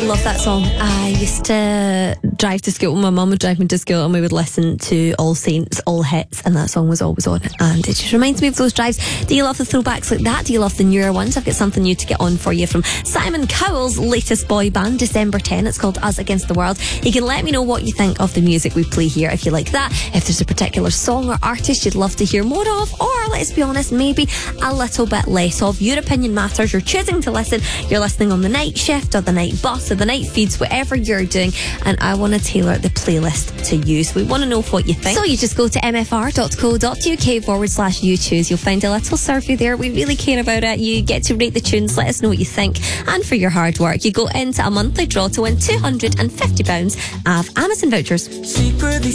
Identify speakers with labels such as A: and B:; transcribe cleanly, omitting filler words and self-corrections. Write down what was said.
A: Love that song. I used to drive to school. My mum would drive me to school and we would listen to All Saints, All Hits, and that song was always on. And it just reminds me of those drives. Do you love the throwbacks like that? Do you love the newer ones? I've got something new to get on for you from Simon Cowell's latest boy band, December 10. It's called Us Against the World. You can let me know what you think of the music we play here if you like that. If there's a particular song or artist you'd love to hear more of, or let's be honest, maybe a little bit less of. Your opinion matters. You're choosing to listen. You're listening on the night shift or the night bus or the night feeds, whatever you're doing, and I want to tailor the playlist to you. So we want to know what you think. So you just go to mfr.co.uk/you choose. You'll find a little survey there. We really care about it. You get to rate the tunes, let us know what you think, and for your hard work, you go into a monthly draw to win £250 of Amazon vouchers. Secretly